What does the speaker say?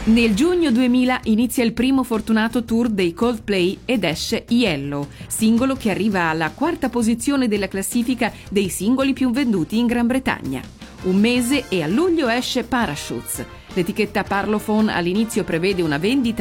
Nel giugno 2000 inizia il primo fortunato tour dei Coldplay ed esce Yellow, singolo che arriva alla quarta posizione della classifica dei singoli più venduti in Gran Bretagna. Un mese e a luglio esce Parachutes. L'etichetta Parlophone all'inizio prevede una vendita